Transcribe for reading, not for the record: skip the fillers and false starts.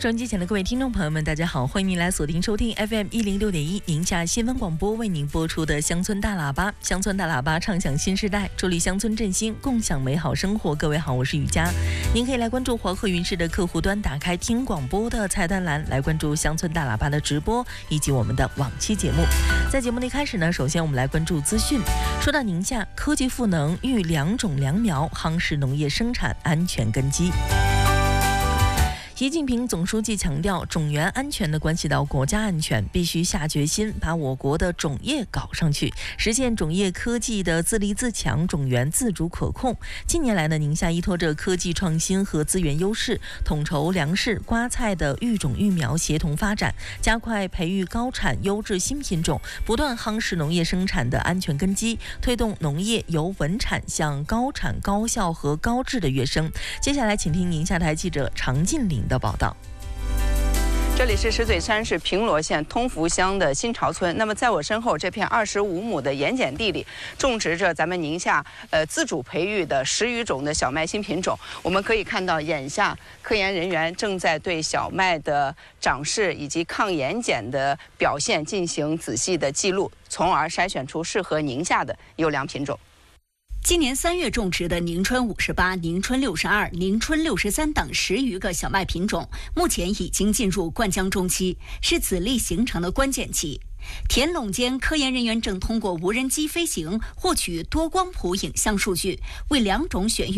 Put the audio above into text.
收音机前的各位听众朋友们，大家好，欢迎您来锁定收听 FM 106.1宁夏新闻广播为您播出的乡村大喇叭。乡村大喇叭唱响新时代，助力乡村振兴，共享美好生活。各位好，我是雨佳。您可以来关注黄河云视的客户端，打开听广播的菜单栏，来关注乡村大喇叭的直播以及我们的往期节目。在节目的一开始呢，首先我们来关注资讯。说到宁夏，科技赋能育良种良苗，夯实农业生产安全根基。习近平总书记强调，种源安全的关系到国家安全，必须下决心把我国的种业搞上去，实现种业科技的自立自强，种源自主可控。近年来呢，宁夏依托着科技创新和资源优势，统筹粮食、瓜菜的育种育苗协同发展，加快培育高产优质新品种，不断夯实农业生产的安全根基，推动农业由稳产向高产、高效和高质的跃升。接下来，请听宁夏台记者常进岭的报道。 这里是石嘴山市平罗县通福乡的新潮村。那么在我身后这片25亩的盐碱地里，种植着咱们宁夏自主培育的10余种的小麦新品种。我们可以看到，眼下科研人员正在对小麦的长势以及抗盐碱的表现进行仔细的记录，从而筛选出适合宁夏的优良品种。 今年3月种植的宁春58、宁春62、宁春63等10余个小麦品种，目前已经进入灌浆中期，是籽粒形成的关键期。田垄间，科研人员正通过无人机飞行获取多光谱影像数据，为2种选育